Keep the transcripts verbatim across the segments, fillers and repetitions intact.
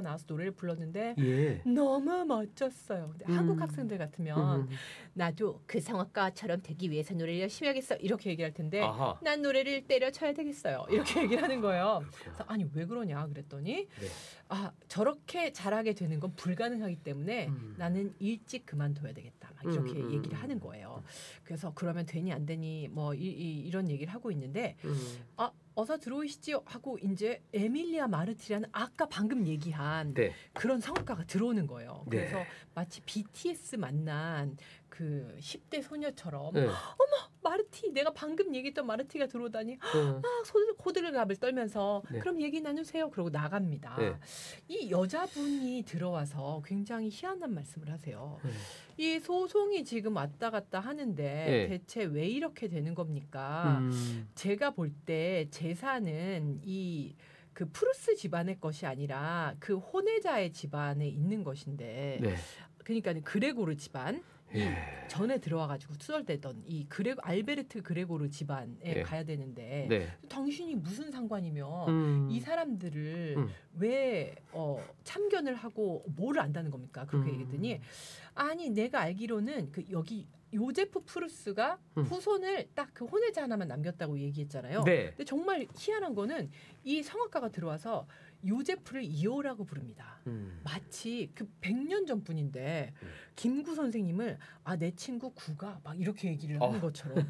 나와서 노래를 불렀는데 예. 너무 멋졌어요. 근데 음. 한국 학생들 같으면 음. 나도 그 성악가처럼 되기 위해서 노래를 열심히 하겠어 이렇게 얘기할 텐데 아하. 난 노래를 때려쳐야 되겠어요. 이렇게 얘기를 하는 거예요. 그렇구나. 그래서 아니 왜 그러냐 그랬더니 네. 아 저렇게 잘하게 되는 건 불가능하기 때문에 음. 나는 일찍 그만둬야 되겠다. 막 이렇게 음, 음, 얘기를 음. 하는 거예요. 그래서 그러면 되니 안 되니 뭐 이, 이, 이런 얘기를 하고 있는데 음. 아 어서 들어오시지요 하고 이제 에밀리아 마르티라는 아까 방금 얘기한 네. 그런 성악가가 들어오는 거예요. 네. 그래서 마치 비티에스 만난 그 십 대 소녀처럼 네. 마르티 내가 방금 얘기했던 마르티가 들어오다니 음. 막 소- 호들갑을 떨면서 네. 그럼 얘기 나누세요. 그러고 나갑니다. 네. 이 여자분이 들어와서 굉장히 희한한 말씀을 하세요. 네. 이 소송이 지금 왔다 갔다 하는데 네. 대체 왜 이렇게 되는 겁니까? 음. 제가 볼 때 재산은 이 그 프루스 집안의 것이 아니라 그 혼외자의 집안에 있는 것인데 네. 그러니까 그레고르 집안 이 예. 전에 들어와가지고 투덜대던 이 그레 알베르트 그레고르 집안에 예. 가야 되는데 네. 당신이 무슨 상관이며 음. 이 사람들을 음. 왜 어, 참견을 하고 뭐를 안다는 겁니까? 그렇게 음. 얘기했더니 아니 내가 알기로는 그 여기 요제프 프루스가 음. 후손을 딱 그 혼외자 하나만 남겼다고 얘기했잖아요. 네. 근데 정말 희한한 거는 이 성악가가 들어와서 요제프를 이오라고 부릅니다. 음. 마치 그 백 년 전뿐인데 음. 김구 선생님을 아 내 친구 구가 막 이렇게 얘기를 하는 어. 것처럼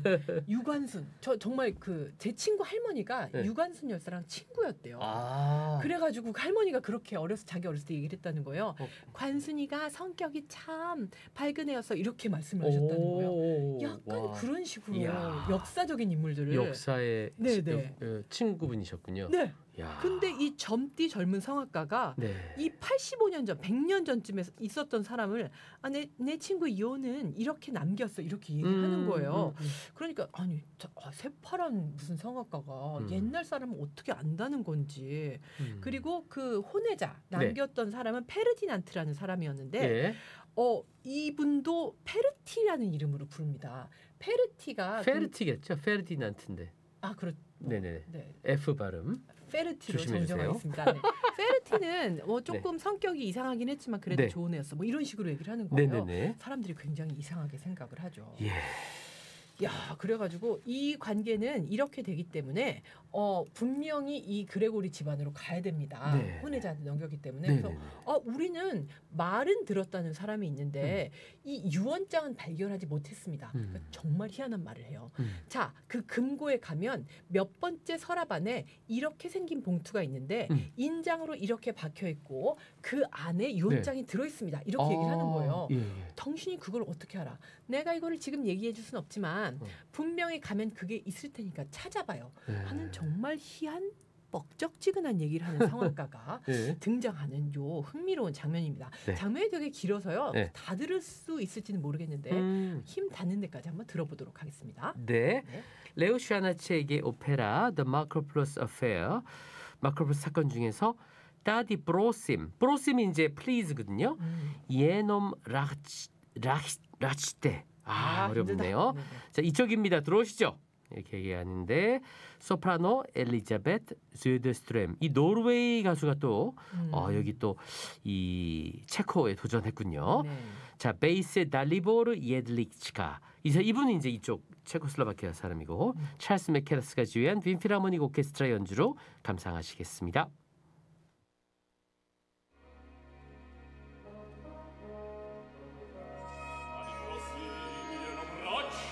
유관순 저 정말 그 제 친구 할머니가 네. 유관순 열사랑 친구였대요. 아. 그래가지고 그 할머니가 그렇게 어렸을 자기 어렸을 때 얘기를 했다는 거예요. 어. 관순이가 성격이 참 밝은 애였어 이렇게 말씀을 하셨다는 거예요. 오. 약간 와. 그런 식으로 이야. 역사적인 인물들을 역사의 네, 치- 네. 어, 친구분이셨군요. 네. 야. 근데 이 젊디 젊은 성악가가 네. 이 팔십오 년 전, 백 년 전쯤에 있었던 사람을 아, 내, 내 친구 이호는 이렇게 남겼어 이렇게 얘기를 하는 거예요. 음, 음, 그러니까 아니 저, 아, 새파란 무슨 성악가가 음. 옛날 사람을 어떻게 안다는 건지 음. 그리고 그 혼외자 네. 남겼던 사람은 페르디난트라는 사람이었는데 예. 어 이분도 페르티라는 이름으로 부릅니다. 페르티가 페르티겠죠. 페르디난트인데. 그, 아 그렇 네네. 네. F 발음. 페르티로 조심해 주세요. 정정하겠습니다. 네. 페르티는 뭐 조금 성격이 이상하긴 했지만 그래도 네. 좋은 애였어. 뭐 이런 식으로 얘기를 하는 거예요. 네네네. 사람들이 굉장히 이상하게 생각을 하죠. 예. 야, 그래가지고 이 관계는 이렇게 되기 때문에 어, 분명히 이 그레고리 집안으로 가야 됩니다. 네. 혼외자한테 넘겼기 때문에 네네네. 그래서 어, 우리는 말은 들었다는 사람이 있는데 이 유언장은 발견하지 못했습니다. 음. 그러니까 정말 희한한 말을 해요. 음. 자, 그 금고에 가면 몇 번째 서랍 안에 이렇게 생긴 봉투가 있는데 음. 인장으로 이렇게 박혀 있고 그 안에 유언장이 들어 있습니다. 이렇게 아, 얘기를 하는 거예요. 예, 예. 당신이 그걸 어떻게 알아? 내가 이거를 지금 얘기해 줄 수는 없지만 어. 분명히 가면 그게 있을 테니까 찾아봐요. 네. 하는 정말 희한 뻑적지근한 얘기를 하는 성악가가 예. 등장하는 요 흥미로운 장면입니다. 네. 장면이 되게 길어서요. 네. 다 들을 수 있을지는 모르겠는데 음. 힘 닿는 데까지 한번 들어보도록 하겠습니다. 네. 네. 레오 슈아나체의 오페라 The Macroplus Affair. 마크로플러스 사건 중에서 따디 브로심. 브로심이 이제 please거든요. 음. 예놈 라치 라치 라치테. 아, 어렵네요. 힘들다. 자, 이쪽입니다. 들어오시죠. 이렇게 얘기하는데 소프라노 엘리자베트 즈드스트렘 이 노르웨이 가수가 또 음. 어, 여기 또 이 체코에 도전했군요. 네. 자, 베이스 달리보르 예들리치카. 이제 이분은 이제 이쪽 체코슬로바키아 사람이고 음. 찰스 메케라스가 지휘한 빈필하모닉 오케스트라 연주로 감상하시겠습니다.